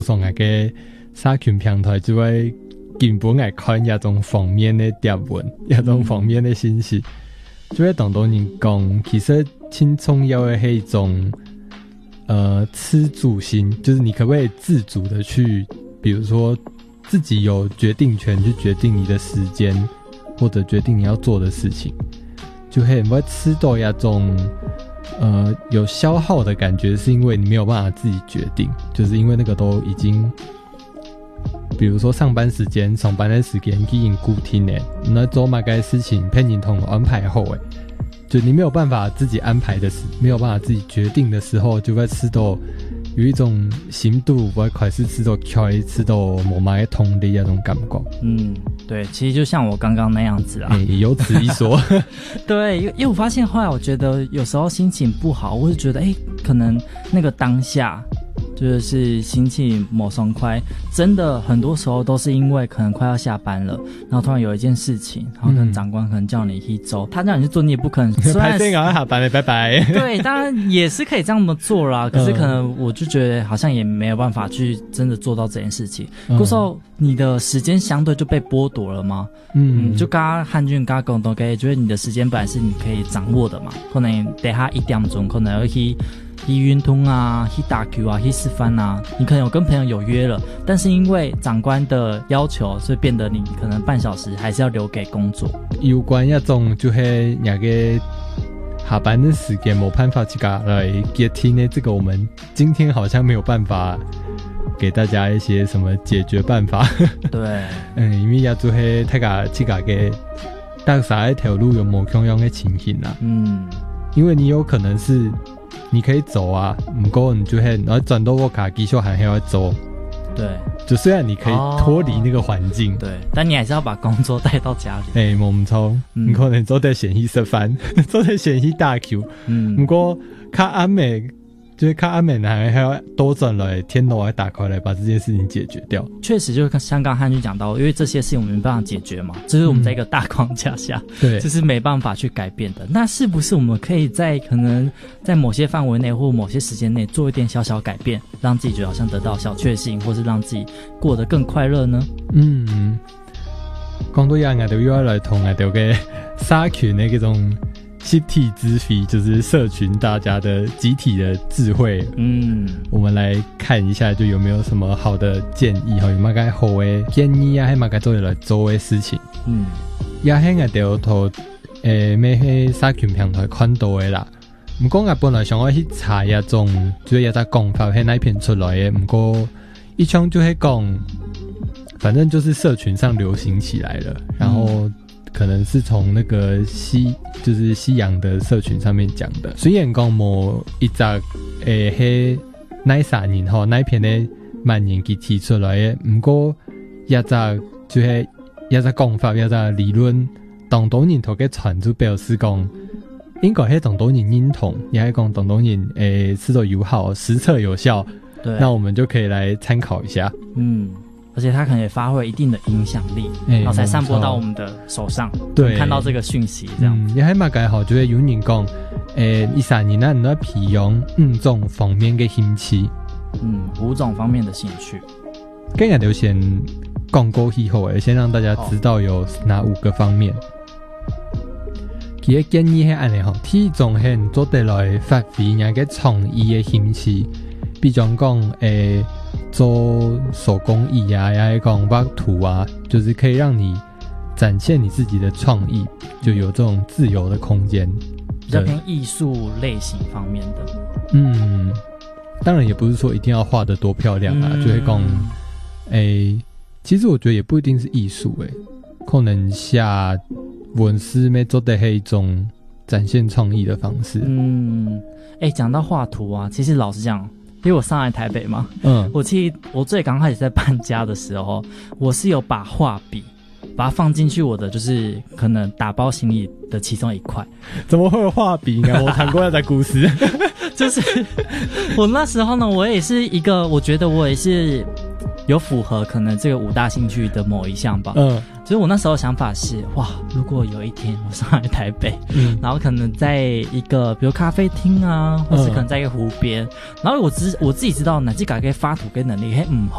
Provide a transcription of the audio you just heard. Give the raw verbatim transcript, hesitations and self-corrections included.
从那个社群平台就会根本来看那种方面的贴文，那种方面的信息，就会当多人讲，其实挺重要的是一种呃自主性，就是你可不可以自主的去，比如说自己有决定权去决定你的时间，或者决定你要做的事情，就会不会吃到那种呃有消耗的感觉，是因为你没有办法自己决定，就是因为那个都已经。比如说上班时间、上班的时间已经固定的，那做嘛该事情被人同安排后诶，就你没有办法自己安排的时，没有办法自己决定的时候，就会吃到有一种行度不会开始吃到开，吃到某买通的那种感觉。 嗯，对，其实就像我刚刚那样子啊， 欸、有此一说。 对，因为我发现后来，我觉得有时候心情不好，我就觉得，哎、欸，可能那个当下。就是心情某爽快，真的很多时候都是因为可能快要下班了，然后突然有一件事情，然后可能长官可能叫你一周，嗯、他让你去做，你也不可能。 拍电赶快下班了，拜拜。 对，当然也是可以这样么做啦，可是可能我就觉得好像也没有办法去真的做到这件事情。嗯、那时候你的时间相对就被剥夺了吗？嗯，就刚刚汉俊刚讲都可以，觉得你的时间本来是你可以掌握的嘛，可能等下一点钟可能要去。去运动啊，去打球啊，去吃饭啊，你可能有跟朋友有约了，但是因为长官的要求，所以变得你可能半小时还是要留给工作。 有关那种就是那个下班的时间没办法去来接听的，这个我们今天好像没有办法给大家一些什么解决办法。 对， 嗯，因为也就是大家去个给搭啥一条路有没同样的情形啦。嗯，因为你有可能是。你可以走啊，不过你就会然后转到我卡继续还要走。 对， 就虽然你可以脱离那个环境、哦， 对，但你还是要把工作带到家里。 哎、欸，冇错，嗯、你可能做在显示吃饭，做在显示打球。嗯，不过较暗暝，就是较暗暝还还要多转来天楼来打开来把这件事情解决掉。 确实，就像刚汉俊讲到，因为这些事情我们没办法解决嘛，这、就是我们在一个大框架下，对、嗯，这是没办法去改变的。那是不是我们可以在可能在某些范围内或某些时间内做一点小小改变，让自己觉得好像得到小确幸，或是让自己过得更快乐呢？嗯， 讲到呀，我哋又要来同我哋嘅社群的那种。集体智慧就是社群大家的集体的智慧，嗯，我们来看一下，就有没有什么好的建议，有冇该好的建议啊，还冇该做来做的事情，嗯，也係我哋圖誒咩喺社群平台看到的啦。唔過我本來想要去查一種，就是一隻講法喺那篇出來的，唔過一槍就係講，反正就是社群上流行起來了，然後。嗯可能是從那個西就是西洋的社群上面講的，雖然講某一隻誒喺那三年後那篇的蔓延佢提出來的，不過一隻就係一隻講法，一隻理論，當多人頭嘅傳就表示講，應該係當多人認同，也係講當多人誒是否友好，實測有效，對，那我們就可以來參考一下，嗯。 而且它可能也發揮一定的影響力、欸，然後才散播到我們的手上，對，看到這個訊息，這樣。 嗯，也還蠻剛好，就會有人講，誒、欸，一三年那你要培養五種方面的興趣， 嗯，五種方面的興趣。 今日就先講過以後，先讓大家知道有哪五個方面。佢嘅建議係安尼吼，第一種係做得來發揮人嘅創意嘅興趣，比方講，誒、欸。做手工藝啊，也講畫圖啊，就是可以讓你展現你自己的創意，就有這種自由的空間， 比較偏藝術類型方面的。 嗯，當然也不是說一定要畫得多漂亮啊，嗯、就會講，誒，其實我覺得也不一定是藝術，誒，可能下文字咩做的係一種展現創意的方式。 嗯，誒，講到畫圖啊，其實老實講。因為我上來台北嘛，嗯，我其實我最剛開始在搬家的時候，我是有把畫筆把它放進去我的就是可能打包行李的其中一塊。 怎麼會有畫筆呢？我談過那個故事， 就是我那時候呢，我也是一個，我覺得我也是有符合可能这个五大兴趣的某一项吧。嗯，所以我那时候想法是，哇，如果有一天我上来台北，嗯，然后可能在一个比如咖啡厅啊，或是可能在一个湖边，嗯、然后我知我自己知道哪几个可以发图跟能力，嘿，嗯，